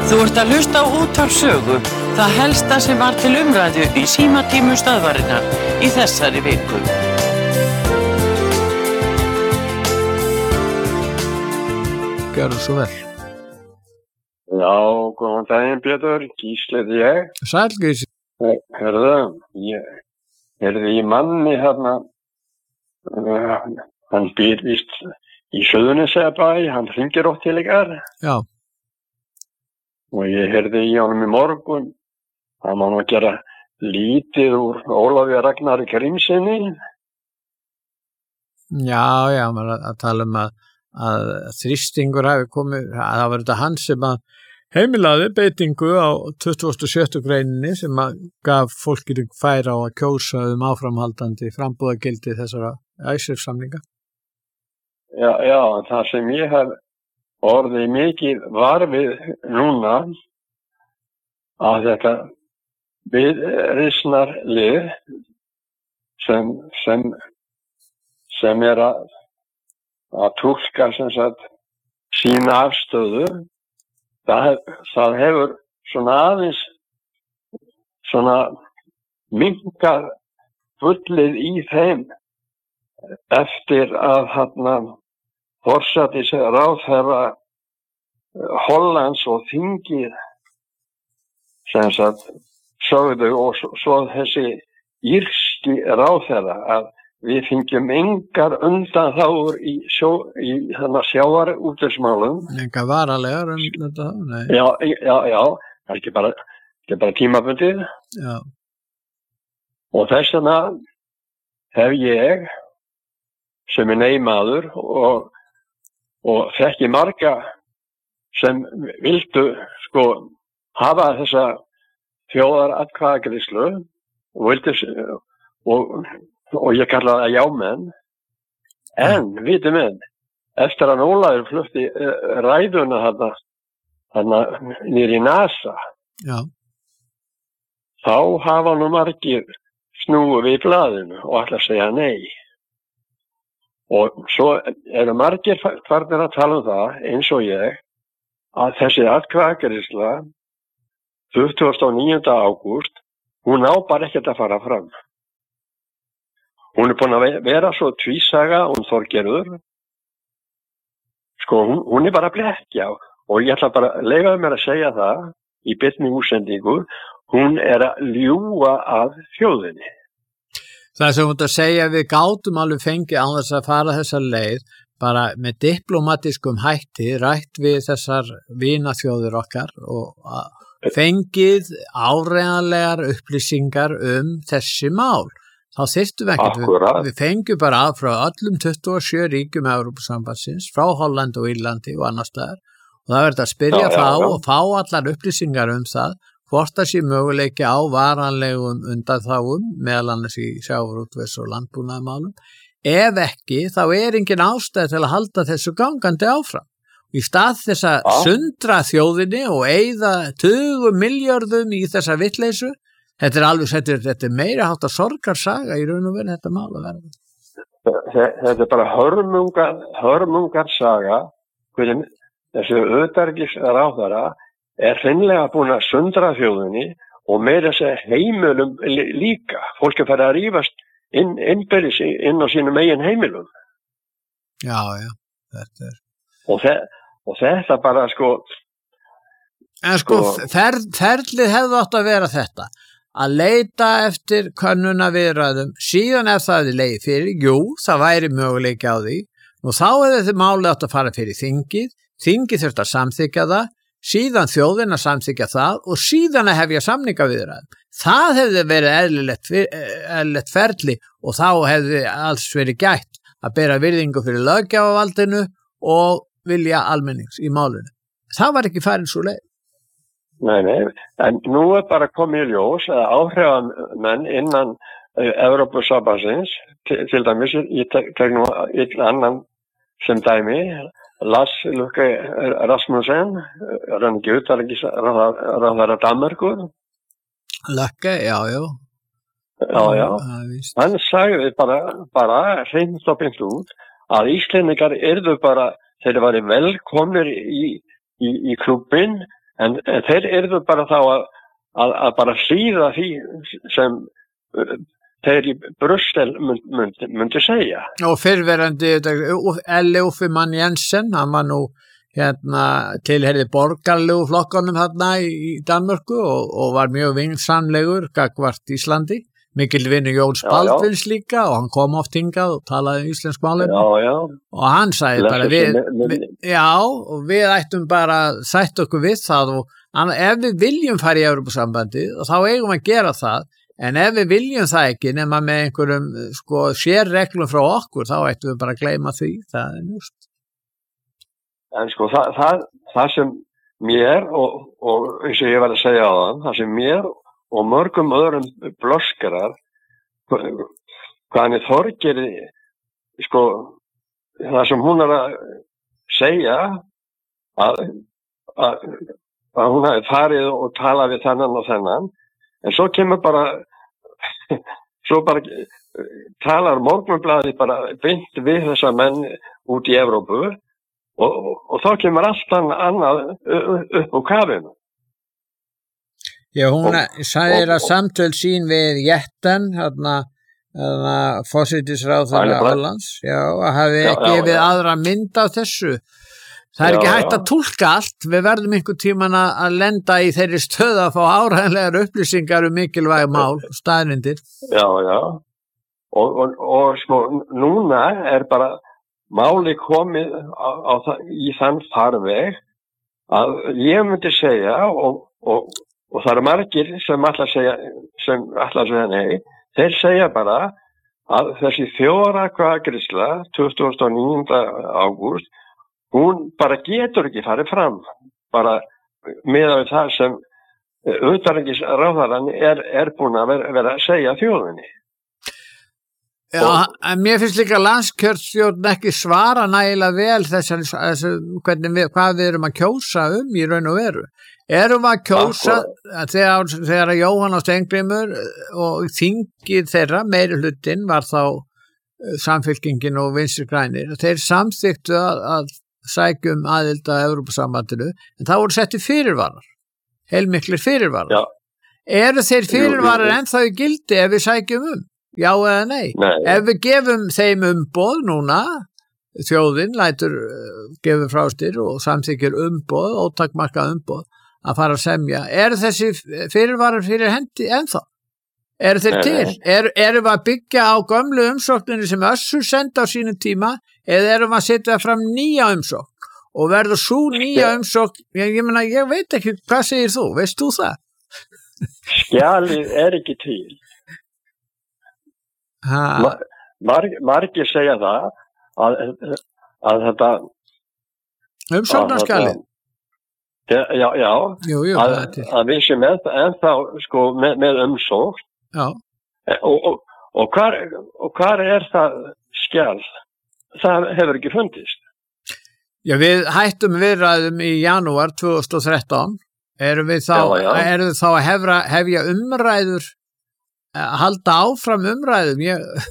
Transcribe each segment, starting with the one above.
Þú ert að hlusta á Útvarp Sögu, það helsta sem var til umræðu í símatímum stöðvarinnar í þessari viku. Gjörðu svo vel. Já, góðan daginn Pétur, Gísli heiti ég. Sæll Gísli. Heyrðu í manni hérna, hann býr víst í Suðurnesjabæ, hann hringir oft til ykkar. Já. Og ég heyrði í honum í morgun, hann má nú gera lítið úr Ólafi Ragnari Grímssyni. Já, maður að tala að þrýstingur hafi komið, það var þetta hann sem að heimilaði beitingu á 27. greininni sem að gaf fólkið færa á að kjósa áframhaldandi frambúðagildi þessara Icesave-samninga. Já, það sem ég hef orðið mikið var við núna að þetta viðreisnarlið sem er að túlka sem sagt sína afstöðu, það hefur svona aðeins svona minnkað fullið í þeim eftir að forsætisráðherra Hollands og þingið sem sagt sögðu og svo þessi írski ráðherra að við fengjum engar undanþágur í sjávarútvegsmálum. Engar varalegar þetta? Nei. Já, það er ekki bara tímabundið. Já. Og þess vegna hef ég sem er neymaður og þekki marga sem vildu hafa þessa þjóðaratkvæðagreiðslu og ég kalla það jámenn, en vitum við, eftir að Ólafur flutti ræðuna þarna niður í NASA, já. Þá hafa nú margir snúið við blaðinu og ætla að segja nei. Og svo eru margir farnir að tala það, eins og ég, að þessi atkvæðagreiðsla 29. ágúst, hún á bara ekkert að fara fram. Hún er búin að vera svo tvísaga Þorgerður. Hún er bara að blekkja og ég ætla bara að leyfa mér að segja það í beinni útsendingu, hún er að ljúga að þjóðinni. Það sem þú segja við gátum alveg fengið án þess að fara þessa leið bara með diplomatískum hætti rætt við þessar vinaþjóðir okkar og fengið áreiðanlegar upplýsingar þessi mál. Þá þyrftum við fengjum bara frá öllum 27 ríkjum Evrópusambandsins, frá Holland og Írlandi og annars staðar og það verður að spyrja og fá allar upplýsingar það hvort það sé möguleiki á varanlegum undanþágum, meðal annars í sjávarútvegs- og landbúnaðarmálum. Ef ekki, þá er engin ástæð til að halda þessu gangandi áfram. Í stað þess að sundra þjóðinni og eyða tugum milljörðum í þessa vitleysu, þetta er meira hátt að sorgarsaga í raun og veru þetta mál að verða. Þetta er bara hörmungar saga, hvernig þessi utanríkisráðherra er hreinlega búin að sundra þjóðinni og meira segja heimilum líka. Fólk er farið að rífast innbyrðis inn á sínum eigin heimilum. Já, þetta er. Og þetta bara En ferlið hefði átt að vera þetta. Að leita eftir könnunarviðræðum, síðan ef það er leið fyrir, það væri möguleiki á því, og þá hefði þið málið átt að fara fyrir þingið þurft að samþykkja það, síðan þjóðin að samþykkja það og síðan að hefja samningaviðræðum. Það hefði verið eðlilegt ferli og þá hefði alls verið gætt að bera virðingu fyrir löggjafavaldinu og vilja almennings í málinu. Það var ekki farin svo leið. Nei, en nú er bara komið í ljós að áhrifamenn innan Evrópusambandsins, til dæmis, ég tek nú einn annan sem dæmi, Lars Løkke Rasmussen, rangi utanríkisráðherra Danmerkur. Løkke, já. Já. Hann sagði bara hreint og beint út að Íslendingar yrðu bara, þeir væri velkomnir í klúbbinn en þeir yrðu bara þá að bara hlýða því sem þeir í Brussel myndi segja. Og fyrrverandi Uffe Mann Jensen, hann var nú tilheyrði borgarlegu flokkanum þarna í Danmörku og var mjög vinsamlegur gagnvart Íslandi, mikil vinur Jóns Baldvins líka og hann kom oft hingað og talaði íslensk málefni og hann sagði bara við ættum bara að sætta okkur við það og ef við viljum fara í Evrópusambandið þá eigum að gera það, en ef við viljum það ekki nema með einhverjum sérreglum frá okkur þá ættum við bara að gleyma því, það just. En það sem mér og eins og ég var að segja á það sem mér og mörgum öðrum blöskarar hvaðan Þorgerði það sem hún að segja að hún hafi farið og talað við þennan og þennan, en svo kemur bara talar Morgunblaðið bara beint við þessa menn út í Evrópu og þá kemur allt annað upp á kafinu. Já, hún sagði að samtöl sín við Jetten, forsætisráðherra Hollands, að hafi ekki við aðra mynd af þessu. Það er ekki hægt að túlka allt, við verðum einhvern tímann að lenda í þeirri stöð að fá áreiðanlegar upplýsingar mikilvæg mál, staðreyndir. Já. Og núna er bara máli komið í þann farveg að ég myndi segja og það eru margir sem ætla að segja nei, þeir segja bara að þessi þjóðaratkvæðagreiðsla 29. ágúst, hún bara getur ekki farið fram, bara miðað við það sem utanríkisráðherrann er búin að vera að segja þjóðinni. Já, en mér finnst líka landskjörstjórn ekki svara nægilega vel hvað við erum að kjósa í raun og veru. Erum við að kjósa þegar Jóhann Steingrímur og þingið þeirra, meiri hlutin var þá Samfylkingin og Vinstri grænir, þeir samþyktu að sækjum aðild að Evrópusambandinu, en það voru setti fyrirvarar, heilmiklir fyrirvarar. Eru þeir fyrirvarar ennþá í gildi ef við sækjum Já eða nei? Ef við gefum þeim umboð núna, þjóðin lætur gefur frástir og samþykir umboð, ótakmarkað umboð, að fara að semja. Eru þessi fyrirvarar fyrir hendi ennþá? Eru þeir til? Erum við að byggja á gömlu umsókninni sem Össur senda á sínum tíma, eða erum við að setja fram nýja umsókn? Og verður svo nýja umsókn, ég veit ekki, hvað segir þú? Veist þú það? Skjalið er ekki til. Margir segja það að þetta umsóknarskjalið að við sem ennþá með umsókn og hvar er það skjal? Það hefur ekki fundist. Já, við hættum viðræðum í janúar 2013. Erum við þá að hefja umræður halda áfram umræðum?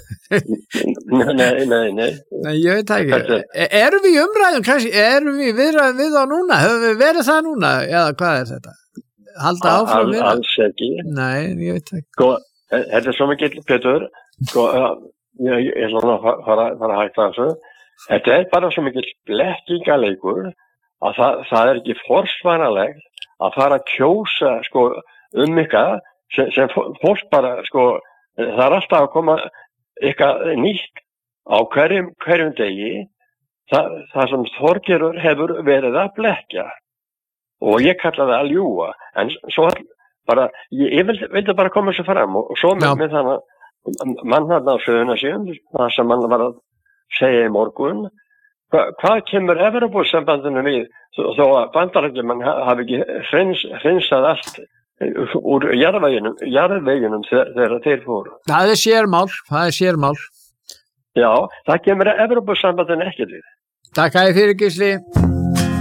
Nei, ég veit ekki. Erum við í umræðum? Erum við viðræðum við á núna? Höfum við verið það núna? Eða hvað er þetta? Halda áfram viðræðum? Alls ekki. Nei, ég veit ekki. Þetta er svo mikið, Pétur, ég er svona að fara að hætta þessu. Þetta er bara svo mikið blekkingaleikur að það er ekki forsvaranlegt að fara að kjósa eitthvað sem fólk bara, það er alltaf að koma eitthvað nýtt á hverjum degi, það sem Þorgerður hefur verið að blekja og ég kalla það að ljúga, en svo bara, ég vildi bara koma sér fram og svo með þannig mann hann á Suðurnesjum, það sem hann var að segja í morgun, hvað kemur Evrópusambandinu við þó að Bandaríkjamenn hafi ekki hreinsað allt úr jarðveginum þegar þeir fóru. Það er sérmál. Já, það kemur Evrópusambandinu ekkert við. Takk fyrir, Gísli.